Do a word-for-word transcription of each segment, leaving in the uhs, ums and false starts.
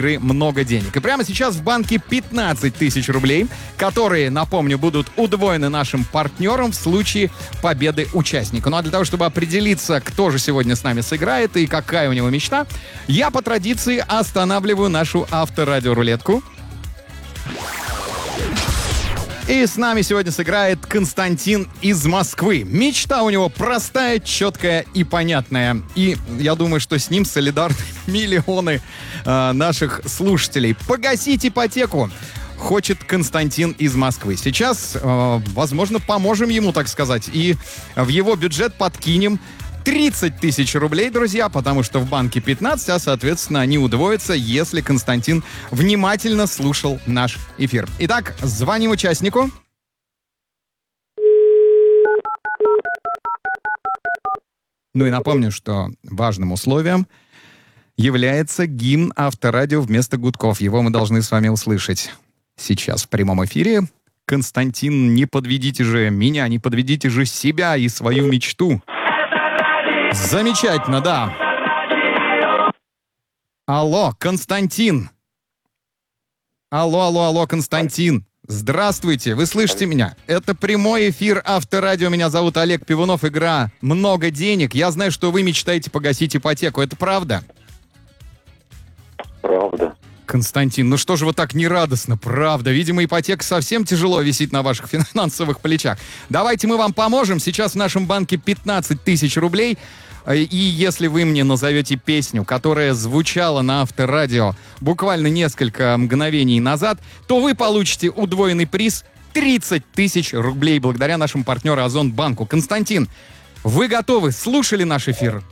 игры «Много денег». И прямо сейчас в банке пятнадцать тысяч рублей, которые, напомню, будут удвоены нашим партнерам в случае победы участника. Ну а для того, чтобы определиться, кто же сегодня с нами сыграет и какая у него мечта, я по традиции останавливаю нашу авторадиорулетку. И с нами сегодня сыграет Константин из Москвы. Мечта у него простая, четкая и понятная. И я думаю, что с ним солидарны миллионы э, наших слушателей. Погасить ипотеку хочет Константин из Москвы. Сейчас, э, возможно, поможем ему, так сказать, и в его бюджет подкинем тридцать тысяч рублей, друзья, потому что в банке пятнадцать, а, соответственно, они удвоятся, если Константин внимательно слушал наш эфир. Итак, звоним участнику. Ну и напомню, что важным условием является гимн Авторадио вместо гудков. Его мы должны с вами услышать сейчас в прямом эфире. Константин, не подведите же меня, не подведите же себя и свою мечту. Замечательно, да. Алло, Константин. Алло, алло, алло, Константин. Здравствуйте, вы слышите меня? Это прямой эфир Авторадио. Меня зовут Олег Пивунов. Игра «Много денег». Я знаю, что вы мечтаете погасить ипотеку. Это правда? Правда. Константин, ну что же вы так нерадостно? Правда. Видимо, ипотека совсем тяжело висит на ваших финансовых плечах. Давайте мы вам поможем. Сейчас в нашем банке пятнадцать тысяч рублей. И если вы мне назовете песню, которая звучала на Авторадио буквально несколько мгновений назад, то вы получите удвоенный приз тридцать тысяч рублей благодаря нашему партнеру Озон-банку. Константин, вы готовы? Слушали наш эфир?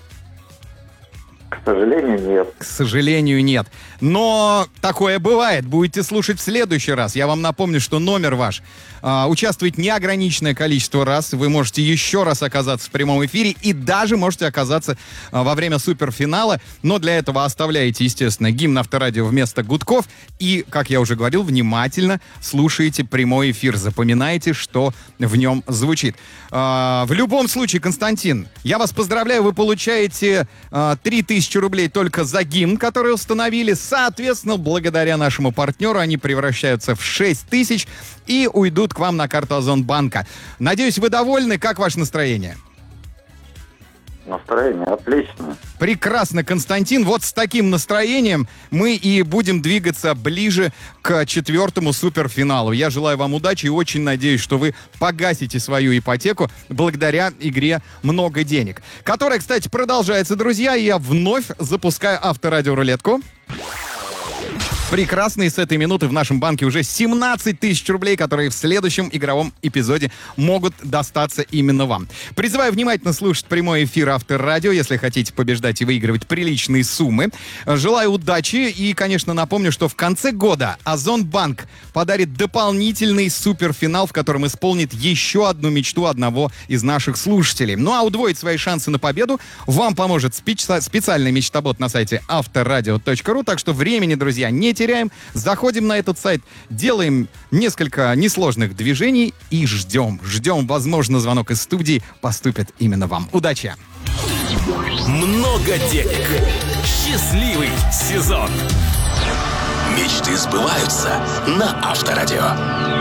К сожалению, нет. К сожалению, нет. Но такое бывает. Будете слушать в следующий раз. Я вам напомню, что номер ваш а, участвует неограниченное количество раз. Вы можете еще раз оказаться в прямом эфире и даже можете оказаться а, во время суперфинала. Но для этого оставляете, естественно, гимн Авторадио вместо гудков. И, как я уже говорил, внимательно слушаете прямой эфир. Запоминайте, что в нем звучит. А, в любом случае, Константин, я вас поздравляю. Вы получаете а, три тысячи рублей только за гимн, который установили. Соответственно, благодаря нашему партнеру они превращаются в шесть тысяч и уйдут к вам на карту Озон-банка. Надеюсь, вы довольны? Как ваше настроение? Настроение отлично. Прекрасно, Константин. Вот с таким настроением мы и будем двигаться ближе к четвертому суперфиналу. Я желаю вам удачи и очень надеюсь, что вы погасите свою ипотеку благодаря игре «Много денег», которая, кстати, продолжается, друзья. И я вновь запускаю Авторадиорулетку. Прекрасно, и с этой минуты в нашем банке уже семнадцать тысяч рублей, которые в следующем игровом эпизоде могут достаться именно вам. Призываю внимательно слушать прямой эфир Авторадио, если хотите побеждать и выигрывать приличные суммы. Желаю удачи и, конечно, напомню, что в конце года Озон-банк подарит дополнительный суперфинал, в котором исполнит еще одну мечту одного из наших слушателей. Ну а удвоить свои шансы на победу вам поможет специ- специальный мечтобот на сайте авторадио точка ру, так что времени, друзья, не теряем, заходим на этот сайт, делаем несколько несложных движений и ждем. Ждем, возможно, звонок из студии поступит именно вам. Удачи! Много денег. Счастливый сезон. Мечты сбываются на Авторадио.